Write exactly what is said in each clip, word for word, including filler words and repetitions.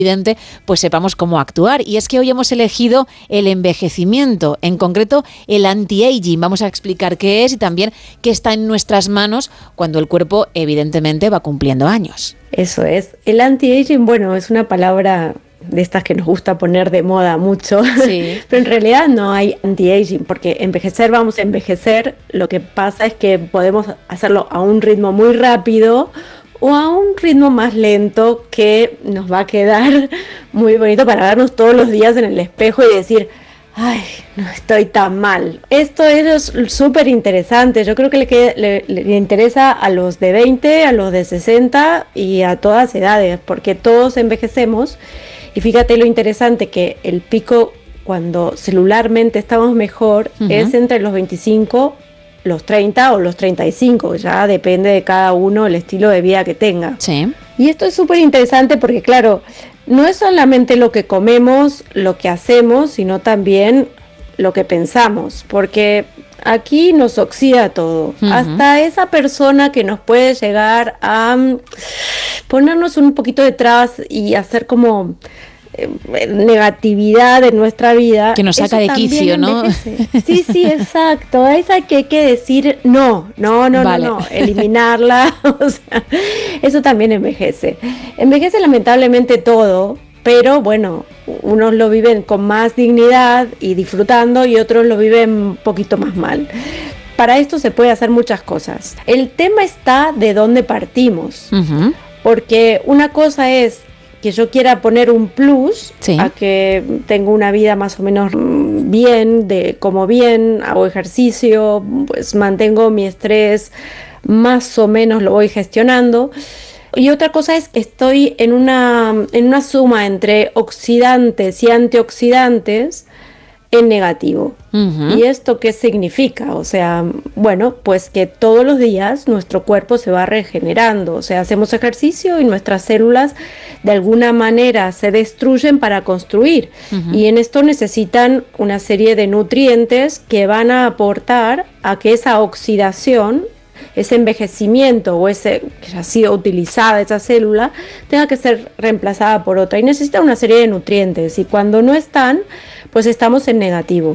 evidente, pues sepamos cómo actuar. Y es que hoy hemos elegido el envejecimiento, en concreto el anti-aging. Vamos a explicar qué es y también qué está en nuestras manos cuando el cuerpo evidentemente va cumpliendo años. Eso es. El anti-aging, bueno, es una palabra de estas que nos gusta poner de moda mucho, sí. Pero en realidad no hay anti-aging, porque envejecer, vamos a envejecer, lo que pasa es que podemos hacerlo a un ritmo muy rápido o a un ritmo más lento que nos va a quedar muy bonito para vernos todos los días en el espejo y decir, ay, no estoy tan mal. Esto es súper interesante, yo creo que le, queda, le, le interesa a los de veinte, a los de sesenta y a todas edades, porque todos envejecemos. Y fíjate lo interesante que el pico cuando celularmente estamos mejor uh-huh. es entre los veinticinco, los treinta o los treinta y cinco, ya depende de cada uno el estilo de vida que tenga. Sí. Y esto es súper interesante porque claro, no es solamente lo que comemos, lo que hacemos, sino también lo que pensamos, porque aquí nos oxida todo, uh-huh. hasta esa persona que nos puede llegar a um, ponernos un poquito detrás y hacer como eh, negatividad en nuestra vida. Que nos saca de quicio, ¿no? Sí, sí, exacto. A esa que hay que decir no, no, no, vale. no, no, eliminarla. O sea, eso también envejece. Envejece lamentablemente todo. Pero bueno, unos lo viven con más dignidad y disfrutando y otros lo viven un poquito más mal. Para esto se puede hacer muchas cosas. El tema está de dónde partimos. Uh-huh. Porque una cosa es que yo quiera poner un plus sí. a que tengo una vida más o menos bien, de como bien, hago ejercicio, pues mantengo mi estrés, más o menos lo voy gestionando. Y otra cosa es que estoy en una, en una suma entre oxidantes y antioxidantes en negativo. Uh-huh. ¿Y esto qué significa? O sea, bueno, pues que todos los días nuestro cuerpo se va regenerando. O sea, hacemos ejercicio y nuestras células de alguna manera se destruyen para construir. Uh-huh. Y en esto necesitan una serie de nutrientes que van a aportar a que esa oxidación, ese envejecimiento o ese que ha sido utilizada esa célula tenga que ser reemplazada por otra y necesita una serie de nutrientes y cuando no están pues estamos en negativo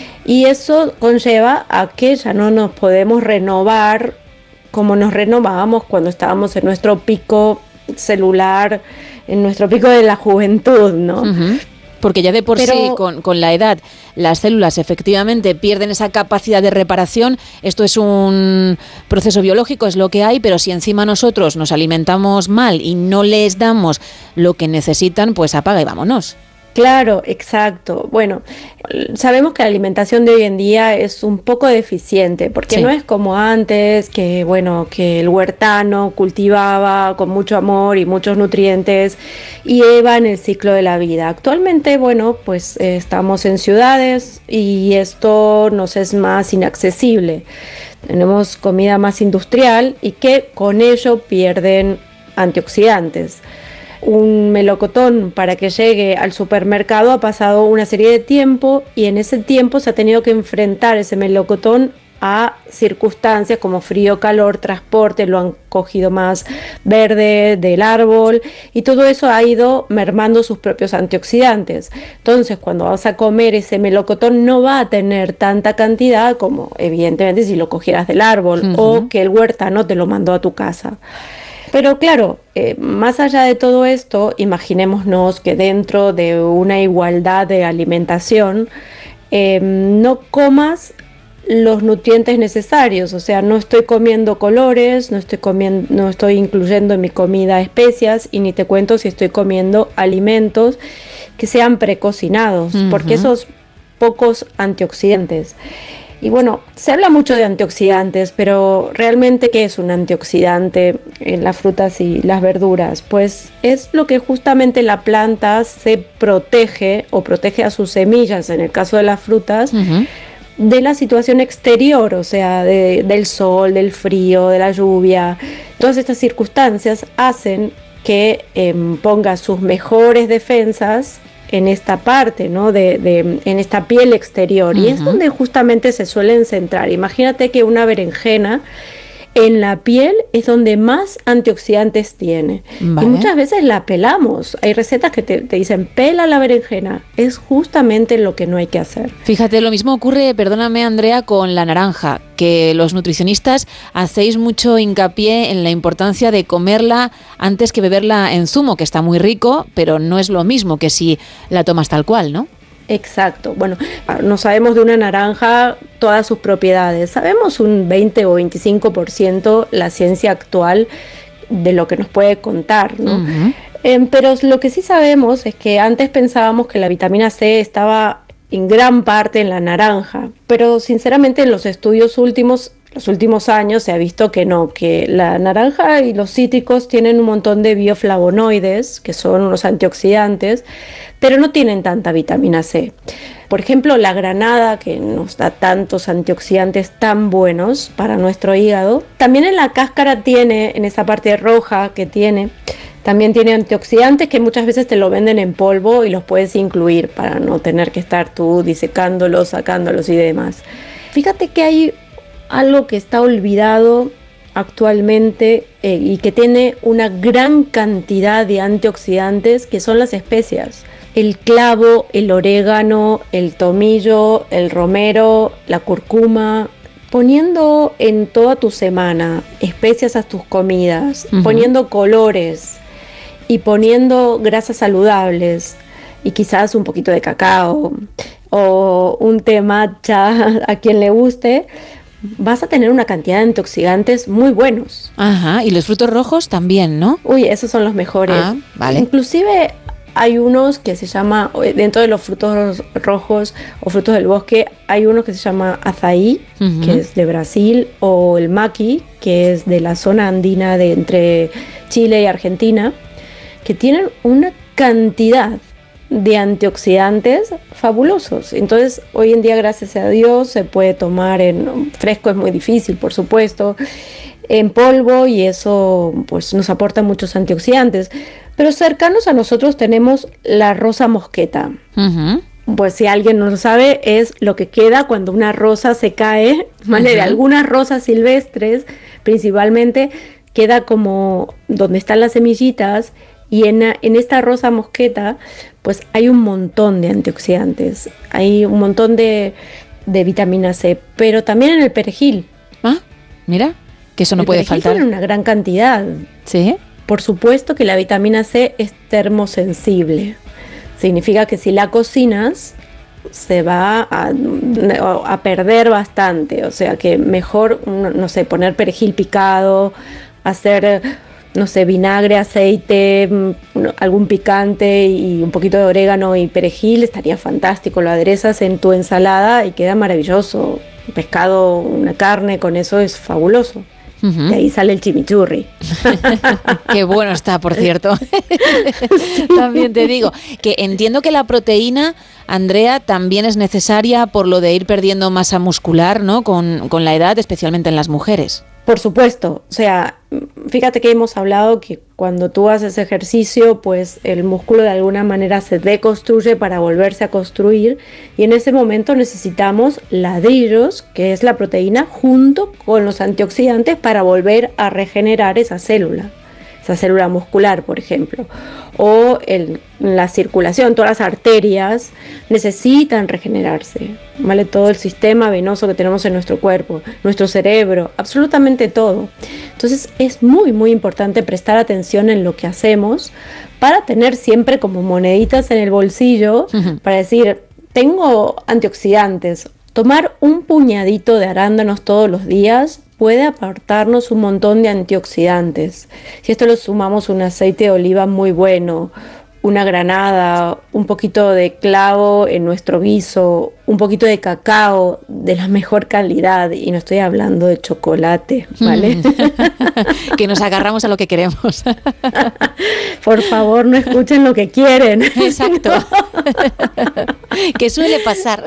y eso conlleva a que ya no nos podemos renovar como nos renovábamos cuando estábamos en nuestro pico celular, en nuestro pico de la juventud, ¿no? Uh-huh. Porque ya de por Pero, sí, con, con la edad, las células efectivamente pierden esa capacidad de reparación. Esto es un proceso biológico, es lo que hay, pero si encima nosotros nos alimentamos mal y no les damos lo que necesitan, pues apaga y vámonos. Claro, exacto. Bueno, sabemos que la alimentación de hoy en día es un poco deficiente, porque sí. no es como antes, que bueno, que el huertano cultivaba con mucho amor y muchos nutrientes y iba en el ciclo de la vida. Actualmente, bueno, pues eh, estamos en ciudades y esto nos es más inaccesible. Tenemos comida más industrial y que con ello pierden antioxidantes. Un melocotón para que llegue al supermercado ha pasado una serie de tiempo y en ese tiempo se ha tenido que enfrentar ese melocotón a circunstancias como frío, calor, transporte, lo han cogido más verde del árbol y todo eso ha ido mermando sus propios antioxidantes. Entonces cuando vas a comer ese melocotón no va a tener tanta cantidad como evidentemente si lo cogieras del árbol uh-huh. o que el huertano te lo mandó a tu casa. Pero claro, eh, más allá de todo esto, imaginémonos que dentro de una igualdad de alimentación eh, no comas los nutrientes necesarios, o sea, no estoy comiendo colores, no estoy comiendo, no estoy incluyendo en mi comida especias y ni te cuento si estoy comiendo alimentos que sean precocinados, uh-huh. porque esos pocos antioxidantes. Y bueno, se habla mucho de antioxidantes, pero realmente ¿qué es un antioxidante en las frutas y las verduras? Pues es lo que justamente la planta se protege o protege a sus semillas, en el caso de las frutas, uh-huh. de la situación exterior, o sea, de, del sol, del frío, de la lluvia. Todas estas circunstancias hacen que eh, ponga sus mejores defensas en esta parte, ¿no? De, de, en esta piel exterior. Uh-huh. Y es donde justamente se suelen centrar. Imagínate que una berenjena en la piel es donde más antioxidantes tiene. Vale. Y muchas veces la pelamos. Hay recetas que te, te dicen, pela la berenjena. Es justamente lo que no hay que hacer. Fíjate, lo mismo ocurre, perdóname Andrea, con la naranja, que los nutricionistas hacéis mucho hincapié en la importancia de comerla antes que beberla en zumo, que está muy rico, pero no es lo mismo que si la tomas tal cual, ¿no? Exacto. Bueno, no sabemos de una naranja todas sus propiedades. Sabemos un veinte o veinticinco por ciento la ciencia actual de lo que nos puede contar, ¿no? Uh-huh. Eh, pero lo que sí sabemos es que antes pensábamos que la vitamina C estaba en gran parte en la naranja, pero sinceramente en los estudios últimos, los últimos años se ha visto que no, que la naranja y los cítricos tienen un montón de bioflavonoides, que son unos antioxidantes, pero no tienen tanta vitamina C. Por ejemplo, la granada, que nos da tantos antioxidantes tan buenos para nuestro hígado, también en la cáscara tiene, en esa parte roja que tiene, también tiene antioxidantes que muchas veces te lo venden en polvo y los puedes incluir para no tener que estar tú disecándolos, sacándolos y demás. Fíjate que hay algo que está olvidado actualmente eh, y que tiene una gran cantidad de antioxidantes, que son las especias. El clavo, el orégano, el tomillo, el romero, la cúrcuma. Poniendo en toda tu semana especias a tus comidas, uh-huh. poniendo colores y poniendo grasas saludables y quizás un poquito de cacao o un té matcha a quien le guste, vas a tener una cantidad de antioxidantes muy buenos. Ajá, y los frutos rojos también, ¿no? Uy, esos son los mejores. Ah, vale. Inclusive hay unos que se llama, dentro de los frutos rojos o frutos del bosque, hay uno que se llama azaí, uh-huh. que es de Brasil, o el maqui, que es de la zona andina de entre Chile y Argentina, que tienen una cantidad de antioxidantes fabulosos. Entonces, hoy en día, gracias a Dios, se puede tomar en fresco, es muy difícil, por supuesto, en polvo, y eso pues nos aporta muchos antioxidantes. Pero cercanos a nosotros tenemos la rosa mosqueta. Uh-huh. Pues si alguien no lo sabe, es lo que queda cuando una rosa se cae, ¿vale? Uh-huh. De algunas rosas silvestres, principalmente, queda como donde están las semillitas, y en, en esta rosa mosqueta, pues hay un montón de antioxidantes, hay un montón de, de vitamina C, pero también en el perejil. Ah, mira, que eso no el puede perejil faltar. Tiene una gran cantidad. Sí. Por supuesto que la vitamina C es termosensible. Significa que si la cocinas, se va a, a perder bastante. O sea que mejor, no sé, poner perejil picado, hacer, no sé, vinagre, aceite, algún picante y un poquito de orégano y perejil, estaría fantástico. Lo aderezas en tu ensalada y queda maravilloso. Un pescado, una carne, con eso es fabuloso. Uh-huh. De ahí sale el chimichurri. Qué bueno está, por cierto. También te digo que entiendo que la proteína, Andrea, también es necesaria por lo de ir perdiendo masa muscular, ¿no? Con, con la edad, especialmente en las mujeres. Por supuesto, o sea, fíjate que hemos hablado que cuando tú haces ejercicio, pues el músculo de alguna manera se deconstruye para volverse a construir, y en ese momento necesitamos ladrillos, que es la proteína, junto con los antioxidantes para volver a regenerar esa célula, esa célula muscular, por ejemplo. O el, la circulación, todas las arterias necesitan regenerarse, ¿vale? Todo el sistema venoso que tenemos en nuestro cuerpo, nuestro cerebro, absolutamente todo. Entonces es muy, muy importante prestar atención en lo que hacemos para tener siempre como moneditas en el bolsillo, uh-huh. para decir, tengo antioxidantes. Tomar un puñadito de arándanos todos los días puede aportarnos un montón de antioxidantes. Si esto lo sumamos un aceite de oliva muy bueno, una granada, un poquito de clavo en nuestro guiso, un poquito de cacao de la mejor calidad, y no estoy hablando de chocolate, ¿vale? Mm. Que nos agarramos a lo que queremos. Por favor, no escuchen lo que quieren. Exacto. Que suele pasar.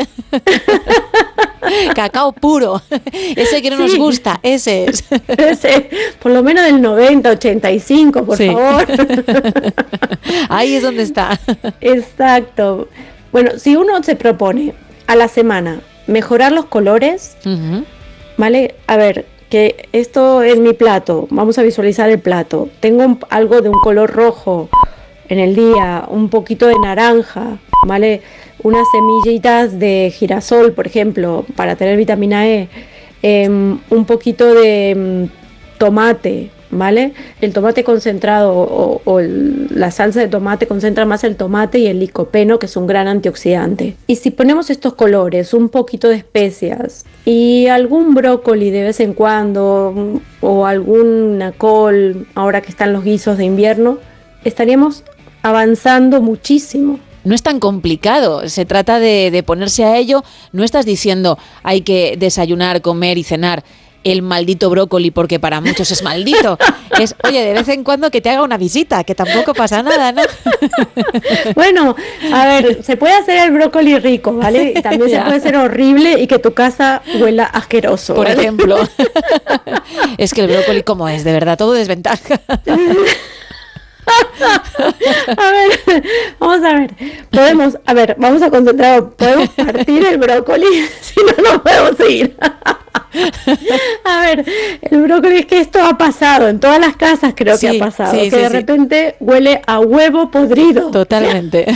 Cacao puro, ese que no sí. nos gusta, ese es. Ese, por lo menos del noventa, ochenta y cinco, por sí. favor. Ahí es donde está. Exacto. Bueno, si uno se propone a la semana mejorar los colores, uh-huh. ¿vale? A ver, que esto es mi plato, vamos a visualizar el plato, tengo un, algo de un color rojo en el día, un poquito de naranja, ¿vale? Unas semillitas de girasol, por ejemplo, para tener vitamina E, eh, un poquito de um, tomate, ¿vale? El tomate concentrado o, o el, la salsa de tomate concentra más el tomate y el licopeno, que es un gran antioxidante. Y si ponemos estos colores, un poquito de especias y algún brócoli de vez en cuando o alguna col, ahora que están los guisos de invierno, estaríamos avanzando muchísimo. No es tan complicado, se trata de, de ponerse a ello. No estás diciendo hay que desayunar, comer y cenar el maldito brócoli porque para muchos es maldito. Es, oye, de vez en cuando que te haga una visita, que tampoco pasa nada, ¿no? Bueno, a ver, se puede hacer el brócoli rico, ¿vale? Y también ya. Se puede hacer horrible y que tu casa huela asqueroso, por ¿vale? ejemplo. Es que el brócoli, ¿cómo es? De verdad, todo desventaja. A ver, vamos a ver, podemos, a ver, vamos a concentrar, podemos partir el brócoli, si no, no podemos seguir. A ver, el brócoli, es que esto ha pasado, en todas las casas creo sí, que ha pasado, sí, que sí, de repente sí. Huele a huevo podrido. Totalmente.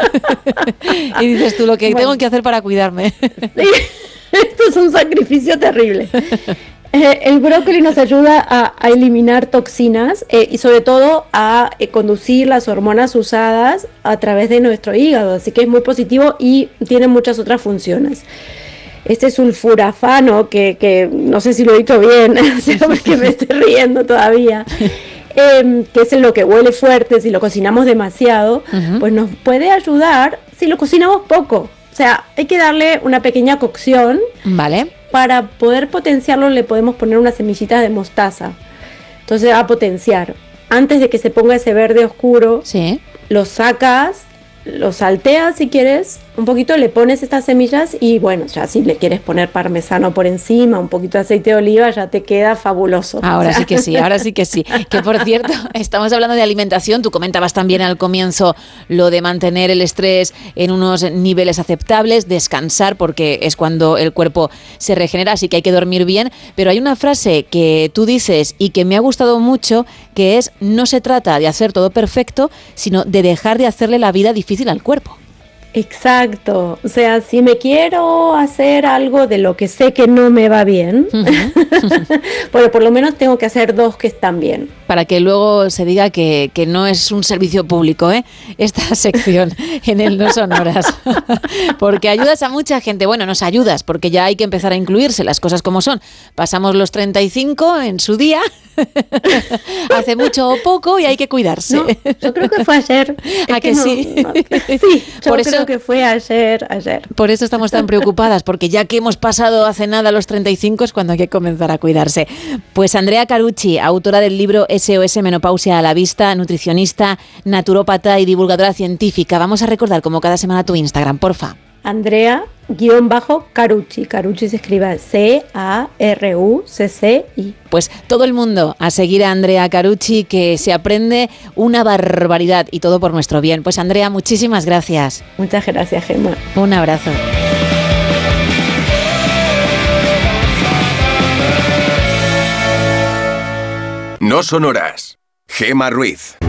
Y dices tú, lo que bueno. tengo que hacer para cuidarme. Sí, esto es un sacrificio terrible. Eh, el brócoli nos ayuda a, a eliminar toxinas eh, y sobre todo a eh, conducir las hormonas usadas a través de nuestro hígado, así que es muy positivo y tiene muchas otras funciones. Este sulfurafano, que, que no sé si lo he dicho bien, porque me estoy riendo todavía, eh, que es lo que huele fuerte si lo cocinamos demasiado, uh-huh. Pues nos puede ayudar si lo cocinamos poco. O sea, hay que darle una pequeña cocción. Vale. Para poder potenciarlo le podemos poner unas semillitas de mostaza. Entonces va a potenciar. Antes de que se ponga ese verde oscuro, sí. Lo sacas, lo salteas si quieres, un poquito le pones estas semillas y bueno, ya si le quieres poner parmesano por encima, un poquito de aceite de oliva, ya te queda fabuloso. Ahora o sea. sí que sí, ahora sí que sí. Que por cierto, estamos hablando de alimentación, tú comentabas también al comienzo lo de mantener el estrés en unos niveles aceptables, descansar porque es cuando el cuerpo se regenera, así que hay que dormir bien, pero hay una frase que tú dices y que me ha gustado mucho, que es: no se trata de hacer todo perfecto, sino de dejar de hacerle la vida difícil al cuerpo. Exacto, o sea, si me quiero hacer algo de lo que sé que no me va bien, uh-huh. Bueno, por lo menos tengo que hacer dos que están bien. Para que luego se diga que, que no es un servicio público, ¿eh? Esta sección en el No Son Horas. Porque ayudas a mucha gente. Bueno, nos ayudas, porque ya hay que empezar a incluirse las cosas como son. Pasamos los treinta y cinco en su día, hace mucho o poco, y hay que cuidarse. No, yo creo que fue ayer. ¿A que, que no, sí? No, sí, yo por creo eso, que fue ayer, ayer. Por eso estamos tan preocupadas, porque ya que hemos pasado hace nada los treinta y cinco es cuando hay que comenzar a cuidarse. Pues Andrea Carucci, autora del libro S O S Menopausia a la Vista, nutricionista, naturópata y divulgadora científica. Vamos a recordar como cada semana tu Instagram, porfa. Andrea guión bajo Carucci. Carucci se escribe C A R U C C I. Pues todo el mundo a seguir a Andrea Carucci, que se aprende una barbaridad y todo por nuestro bien. Pues Andrea, muchísimas gracias. Muchas gracias, Gemma. Un abrazo. No Son Horas. Gemma Ruiz.